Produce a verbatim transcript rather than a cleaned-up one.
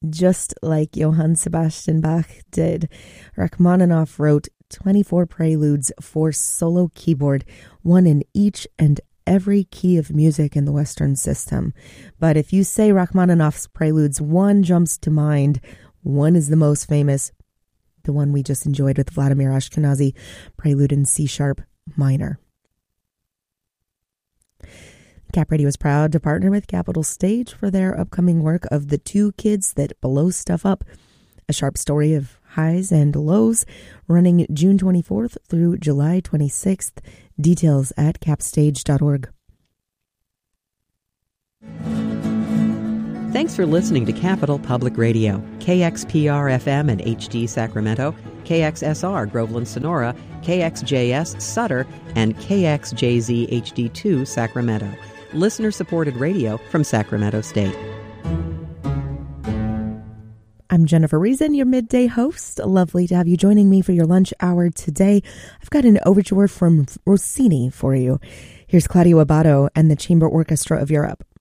just like Johann Sebastian Bach did. Rachmaninoff wrote twenty-four preludes for solo keyboard, one in each and every key of music in the Western system. But if you say Rachmaninoff's preludes, one jumps to mind. One is the most famous, the one we just enjoyed with Vladimir Ashkenazy, Prelude in C sharp minor. Cap Radio is proud to partner with Capitol Stage for their upcoming work of The Two Kids That Blow Stuff Up, a sharp story of highs and lows, running June twenty-fourth through July twenty-sixth. Details at capstage dot org. Thanks for listening to Capital Public Radio, K X P R F M and H D Sacramento, K X S R Groveland Sonora, K X J S Sutter, and K X J Z H D two Sacramento. Listener-supported radio from Sacramento State. I'm Jennifer Reason, your midday host. Lovely to have you joining me for your lunch hour today. I've got an overture from Rossini for you. Here's Claudio Abbado and the Chamber Orchestra of Europe.